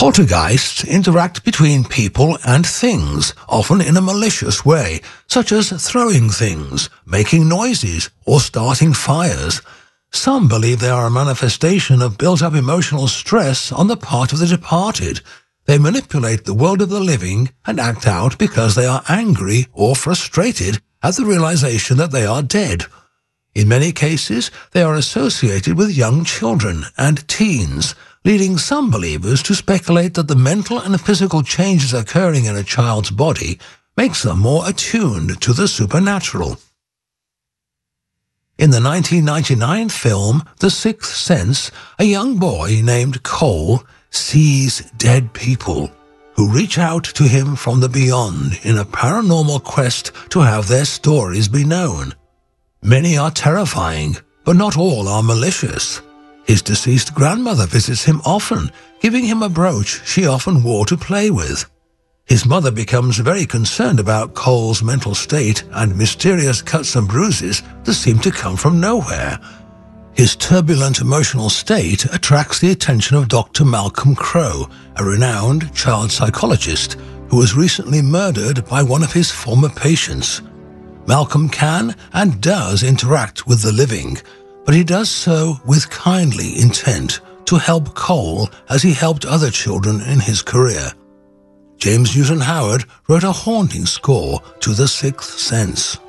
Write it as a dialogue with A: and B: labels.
A: Poltergeists interact between people and things, often in a malicious way, such as throwing things, making noises, or starting fires. Some believe they are a manifestation of built-up emotional stress on the part of the departed. They manipulate the world of the living and act out because they are angry or frustrated at the realization that they are dead. In many cases, they are associated with young children and teens, leading some believers to speculate that the mental and physical changes occurring in a child's body makes them more attuned to the supernatural. In the 1999 film The Sixth Sense, a young boy named Cole sees dead people who reach out to him from the beyond in a paranormal quest to have their stories be known. Many are terrifying, but not all are malicious. His deceased grandmother visits him often, giving him a brooch she often wore to play with. His mother becomes very concerned about Cole's mental state and mysterious cuts and bruises that seem to come from nowhere. His turbulent emotional state attracts the attention of Dr. Malcolm Crowe, a renowned child psychologist who was recently murdered by one of his former patients. Malcolm can and does interact with the living, but he does so with kindly intent to help Cole as he helped other children in his career. James Newton Howard wrote a haunting score to The Sixth Sense.